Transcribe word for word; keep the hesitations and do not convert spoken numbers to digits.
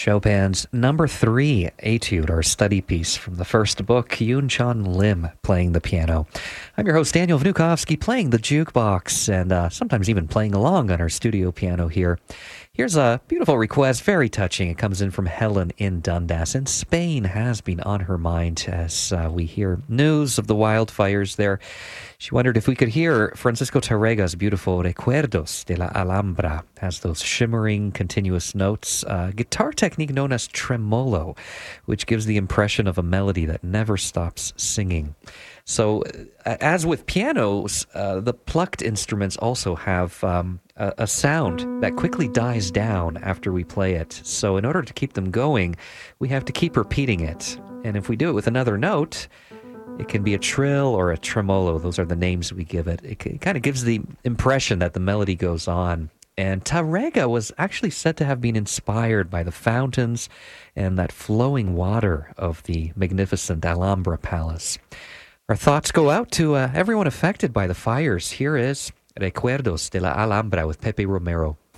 Chopin's number three etude, or study piece from the first book, Yoon Chun Lim playing the piano. I'm your host, Daniel Vnukovsky, playing the jukebox and uh, sometimes even playing along on our studio piano here. Here's a beautiful request, very touching. It comes in from Helen in Dundas, and Spain has been on her mind as uh, we hear news of the wildfires there. She wondered if we could hear Francisco Tarrega's beautiful Recuerdos de la Alhambra. Has those shimmering, continuous notes, uh, guitar technique known as tremolo, which gives the impression of a melody that never stops singing. So, uh, as with pianos, uh, the plucked instruments also have um, a, a sound that quickly dies down after we play it. So, in order to keep them going, we have to keep repeating it. And if we do it with another note, it can be a trill or a tremolo. Those are the names we give it. It, it kind of gives the impression that the melody goes on. And Tarrega was actually said to have been inspired by the fountains and that flowing water of the magnificent Alhambra Palace. Our thoughts go out to uh, everyone affected by the fires. Here is Recuerdos de la Alhambra with Pepe Romero.